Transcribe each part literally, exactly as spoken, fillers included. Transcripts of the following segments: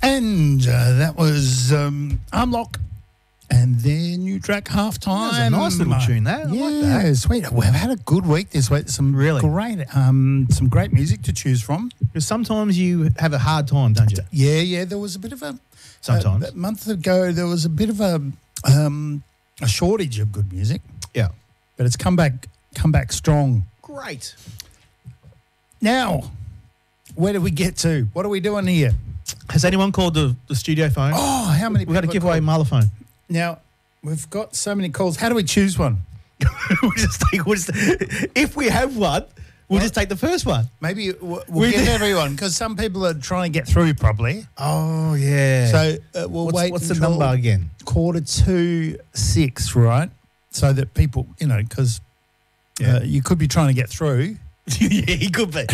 And uh, that was um, Unlock and their new track, Halftime. That was a nice little tune, that. I yeah, like that. sweet. We've had a good week this week. Some Really? great, um, some great music to choose from. Because sometimes you have a hard time, don't you? Yeah, yeah. There was a bit of a Sometimes. a, a month ago. There was a bit of a um, a shortage of good music, Yeah. but it's come back, come back strong. Great. Now, where do we get to? What are we doing here? Has anyone called the, the studio phone? Oh, how many? We've got to people give are away a called? Marla phone. Now, we've got so many calls. How do we choose one? we'll just take, we'll just, if we have one, we'll What? just take the first one. Maybe we'll, We we'll give do- everyone, because some people are trying to get through probably. Oh, yeah. So uh, we'll what's, wait what's the until number again? quarter to six, right? So that people, you know, because Yeah. uh, you could be trying to get through. yeah, he could be.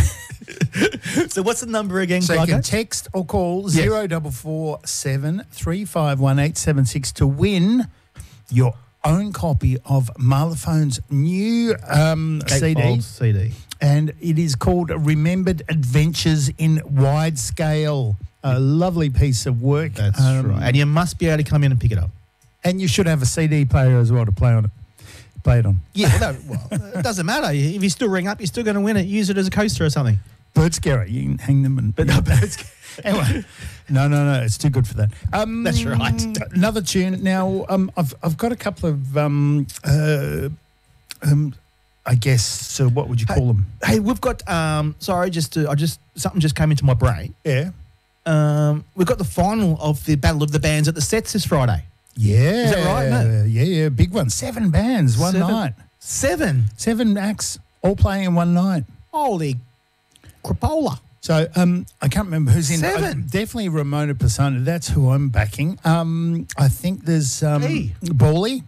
So what's the number again, So you Clarko? can text or call Yes. zero double four seven three five one eight seven six to win your own copy of Marlaphone's new um, C D. Gatefold C D. And it is called Remembered Adventures in Wide Scale. A lovely piece of work. That's Um, right. And you must be able to come in and pick it up. And you should have a C D player as well to play on it. Play it on. Yeah, well, no, well, it doesn't matter. If you still ring up, you're still going to win it. Use it as a coaster or something. Bird Scarer, you can hang them and. But no, but it's, Anyway, no, no, no, it's too good for that. Um, That's right. Another tune. Now, um, I've I've got a couple of, um, uh, um, I guess, so what would you call them? hey, we've got. Um, sorry, just to, I just something just came into my brain. Yeah. Um, we've got the final of the Battle of the Bands at the Sets this Friday. Yeah. Is that right, mate? Yeah, yeah, big one. Seven bands, one Seven. night. Seven. Seven acts, all playing in one night. Holy crapola. So um, I can't remember who's in. Seven. Uh, definitely Ramona Persona. That's who I'm backing. Um, I think there's um, Hey. Bawley,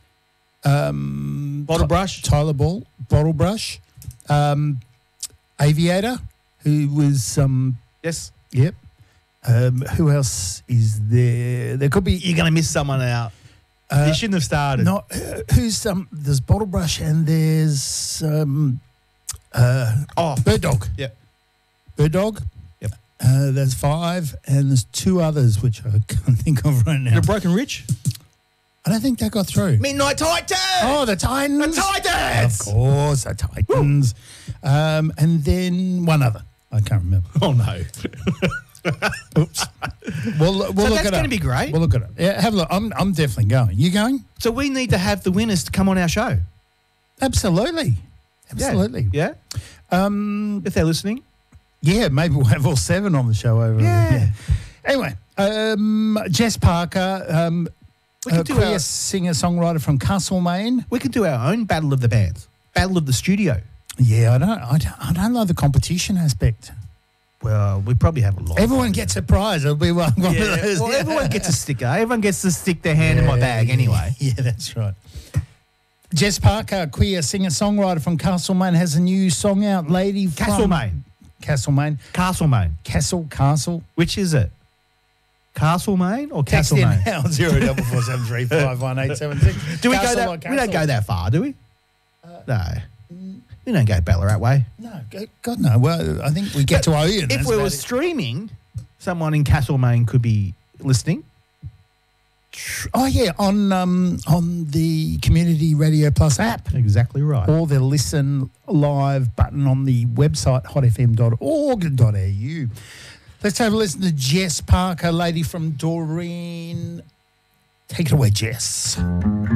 um, Bottle brush. Tyler Ball, Bottle Brush, um, Aviator, who was um, Yes. yep. Um, who else is there? There could be You're going to miss someone out. uh, you shouldn't have started. not uh, who's um. There's Bottle Brush and there's um, uh, Oh, Bird Dog. yeah. Bird Dog. Yep. Uh, there's five, and there's two others which I can't think of right now. The Broken Rich. I don't think that got through. Midnight Titan. Oh, the Titans. The Titans! Of course, the Titans. Um, and then one other. I can't remember. Oh, no. Oops. We'll, we'll So look that's it going up. to be great. We'll look it up. Yeah, have a look. I'm, I'm definitely going. You going? So we need to have the winners to come on our show. Absolutely. Yeah. Absolutely. Yeah? Um, If they're listening. yeah, maybe we'll have all seven on the show over Yeah. there. Anyway, um, Jess Parker, um, We can a do queer our- singer-songwriter from Castlemaine. We could do our own Battle of the Bands. Battle of the Studio. Yeah, I don't, I don't, I don't like the competition aspect. Well, we probably have a lot. Everyone gets a prize. It'll be one, one of Yeah. those. Well, everyone gets a sticker. Everyone gets to stick their hand in my bag anyway. Yeah, that's right. Jess Parker, queer singer-songwriter from Castlemaine, has a new song out, Lady from... Castlemaine. Castlemaine. Castlemaine. Castle, Castle. Which is it? Castlemaine or Text in Castlemaine? now, zero double four seven three five one eight seven six. Do we go Castle that? or We Castle? don't go that far, do we? no. We don't go Ballarat way. No, go- God, no. Well, I think we get to Oyen. If that's we about were it. streaming, someone in Castlemaine could be listening. Oh, yeah, on um, on the Community Radio Plus app. Exactly right. Or the listen live button on the website hot f m dot org dot a u. Let's have a listen to Jess Parker, lady from Doreen. Take it away, Jess.